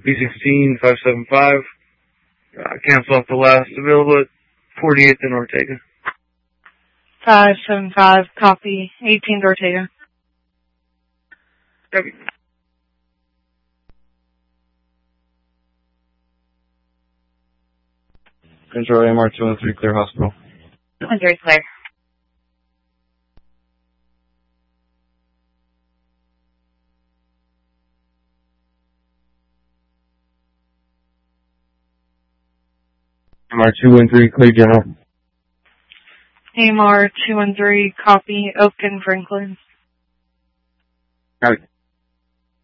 B16 575. Cancel off the last available at 48th and Ortega. 575, copy. 18th Ortega. Copy. Control AMR 213, clear hospital. 213, clear. AMR 213, clear general. AMR 213, copy. Oak and Franklin. Copy.